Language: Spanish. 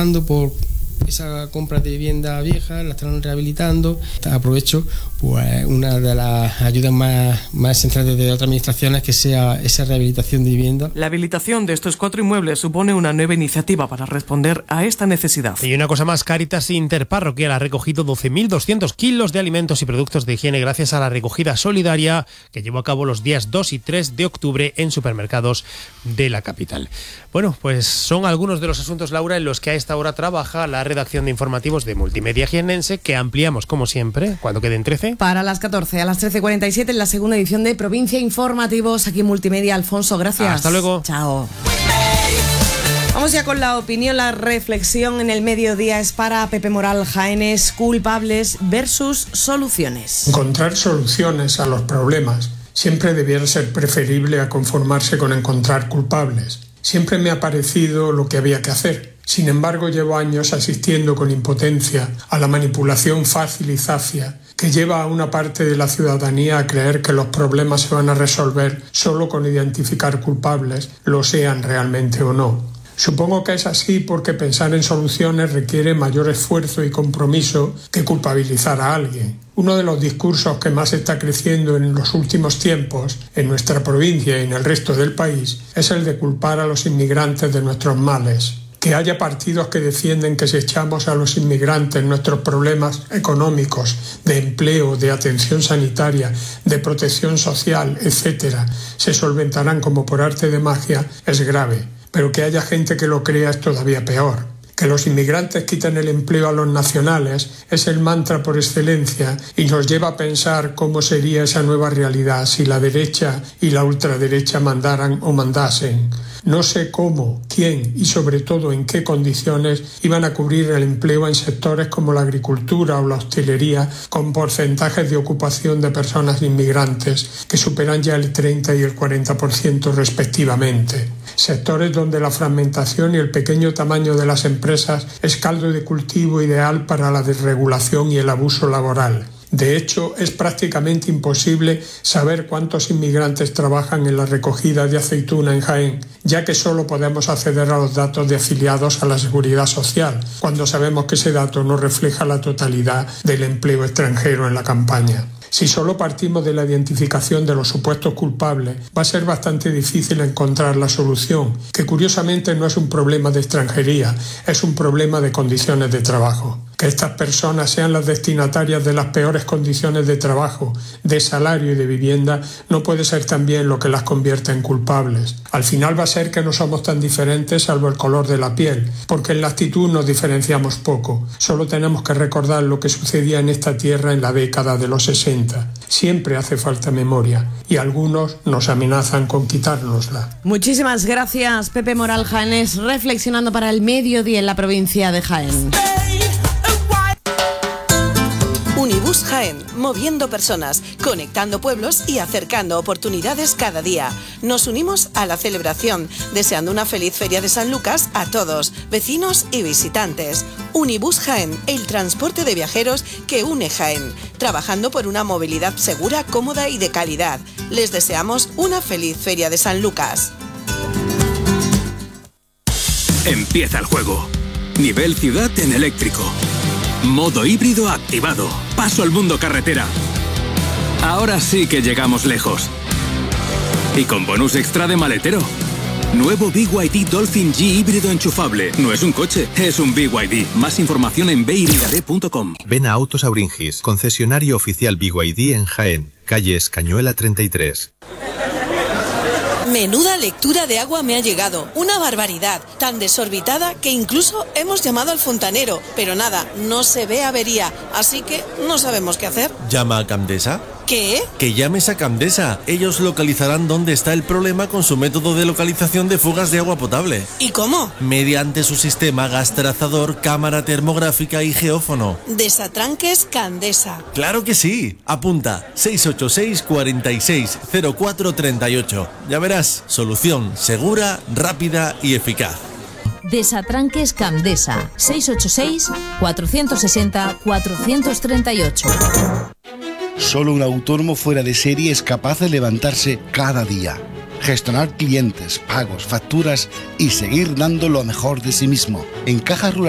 apostando por esa compra de vivienda vieja, la están rehabilitando. Aprovecho pues una de las ayudas más centrales de otras administraciones, que sea esa rehabilitación de vivienda. La habilitación de estos 4 inmuebles supone una nueva iniciativa para responder a esta necesidad. Y una cosa más, Cáritas Interparroquial ha recogido 12.200 kilos de alimentos y productos de higiene gracias a la recogida solidaria que llevó a cabo los días 2 y 3 de octubre en supermercados de la capital. Bueno, pues son algunos de los asuntos, Laura, en los que a esta hora trabaja la redacción de informativos de Multimedia Jiennense, que ampliamos como siempre cuando queden 13. Para las 14, a las 13:47 en la segunda edición de Provincia Informativos aquí en Multimedia. Alfonso, gracias. Hasta luego. Chao. Vamos ya con la opinión, la reflexión en el mediodía es para Pepe Moral. Jaénes, culpables versus soluciones. Encontrar soluciones a los problemas siempre debiera ser preferible a conformarse con encontrar culpables. Siempre me ha parecido lo que había que hacer. Sin embargo, llevo años asistiendo con impotencia a la manipulación fácil y zafia que lleva a una parte de la ciudadanía a creer que los problemas se van a resolver solo con identificar culpables, lo sean realmente o no. Supongo que es así porque pensar en soluciones requiere mayor esfuerzo y compromiso que culpabilizar a alguien. Uno de los discursos que más está creciendo en los últimos tiempos en nuestra provincia y en el resto del país es el de culpar a los inmigrantes de nuestros males. Que haya partidos que defienden que si echamos a los inmigrantes nuestros problemas económicos, de empleo, de atención sanitaria, de protección social, etc., se solventarán como por arte de magia, es grave. Pero que haya gente que lo crea es todavía peor. Que los inmigrantes quiten el empleo a los nacionales es el mantra por excelencia y nos lleva a pensar cómo sería esa nueva realidad si la derecha y la ultraderecha mandaran o mandasen. No sé cómo, quién y sobre todo en qué condiciones iban a cubrir el empleo en sectores como la agricultura o la hostelería con porcentajes de ocupación de personas inmigrantes que superan ya el 30 y el 40% respectivamente. Sectores donde la fragmentación y el pequeño tamaño de las empresas es caldo de cultivo ideal para la desregulación y el abuso laboral. De hecho, es prácticamente imposible saber cuántos inmigrantes trabajan en la recogida de aceituna en Jaén, ya que solo podemos acceder a los datos de afiliados a la Seguridad Social, cuando sabemos que ese dato no refleja la totalidad del empleo extranjero en la campaña. Si solo partimos de la identificación de los supuestos culpables, va a ser bastante difícil encontrar la solución, que curiosamente no es un problema de extranjería, es un problema de condiciones de trabajo. Que estas personas sean las destinatarias de las peores condiciones de trabajo, de salario y de vivienda no puede ser también lo que las convierte en culpables. Al final va a ser que no somos tan diferentes salvo el color de la piel, porque en la actitud nos diferenciamos poco. Solo tenemos que recordar lo que sucedía en esta tierra en la década de los 60. Siempre hace falta memoria y algunos nos amenazan con quitárnosla. Muchísimas gracias, Pepe Moral. Jaénes, reflexionando para el mediodía en la provincia de Jaén. Unibus Jaén, moviendo personas, conectando pueblos y acercando oportunidades cada día. Nos unimos a la celebración, deseando una feliz Feria de San Lucas a todos, vecinos y visitantes. Unibus Jaén, el transporte de viajeros que une Jaén, trabajando por una movilidad segura, cómoda y de calidad. Les deseamos una feliz Feria de San Lucas. Empieza el juego. Nivel ciudad en eléctrico. Modo híbrido activado. Paso al mundo carretera. Ahora sí que llegamos lejos. Y con bonus extra de maletero. Nuevo BYD Dolphin G híbrido enchufable. No es un coche, es un BYD. Más información en byrd.com. Ven a Autos Auringis, concesionario oficial BYD en Jaén, calle Escañuela 33. Menuda lectura de agua me ha llegado, una barbaridad, tan desorbitada que incluso hemos llamado al fontanero, pero nada, no se ve avería, así que no sabemos qué hacer. ¿Llama a Camdesa? ¿Qué? Que llames a Camdesa, ellos localizarán dónde está el problema con su método de localización de fugas de agua potable. ¿Y cómo? Mediante su sistema gas trazador, cámara termográfica y geófono. Desatranques Candesa. ¡Claro que sí! Apunta, 686 46 04 38. Ya verás, solución segura, rápida y eficaz. Desatranques Camdesa, 686 460 438. Solo un autónomo fuera de serie es capaz de levantarse cada día, gestionar clientes, pagos, facturas y seguir dando lo mejor de sí mismo. En Caja Rural